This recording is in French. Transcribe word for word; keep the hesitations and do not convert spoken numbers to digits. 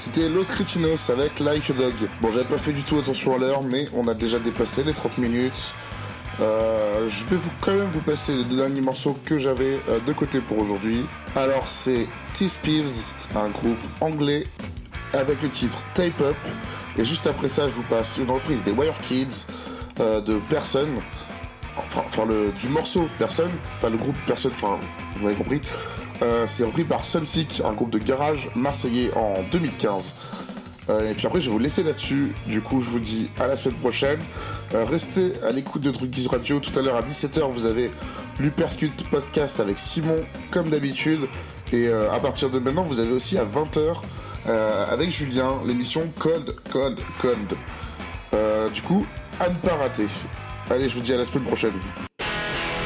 C'était Los Cretinos avec Like a Dog. Bon, j'avais pas fait du tout attention à l'heure, mais on a déjà dépassé les trente minutes. Euh, je vais vous, quand même vous passer les deux derniers morceaux que j'avais euh, de côté pour aujourd'hui. Alors, c'est T-Spievs, un groupe anglais, avec le titre Tape Up. Et juste après ça, je vous passe une reprise des Wire Kids euh, de Person. Enfin, enfin le, du morceau Person, pas le groupe Person, enfin, vous m'avez compris. Euh, c'est repris par Sunsick, un groupe de garage marseillais en deux mille quinze. Euh, et puis après, je vais vous laisser là-dessus. Du coup, je vous dis à la semaine prochaine. Euh, restez à l'écoute de Druggies Radio. Tout à l'heure à dix-sept heures, vous avez l'Upercute Podcast avec Simon, comme d'habitude. Et euh, à partir de maintenant, vous avez aussi à vingt heures, euh, avec Julien, l'émission Cold, Cold, Cold. Euh, du coup, à ne pas rater. Allez, je vous dis à la semaine prochaine.